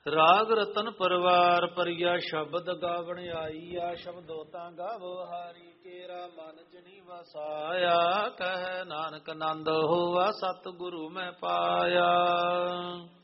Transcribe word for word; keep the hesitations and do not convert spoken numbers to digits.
ਰਾਗ ਰਤਨ ਪਰਵਾਰ ਪਰਿਆ ਸ਼ਬਦ ਗਾਵਣ ਆਈਆ ਸ਼ਬਦੋ ਤਾਂ ਗਾਵੋ ਹਾਰੀ ਕੇਰਾ ਮਨ ਜਨੀ ਵਸਾਇਆ ਕਹਿ ਨਾਨਕ ਨੰਦ ਹੋਵਾ ਸਤਿਗੁਰੂ ਮੈਂ ਪਾਇਆ।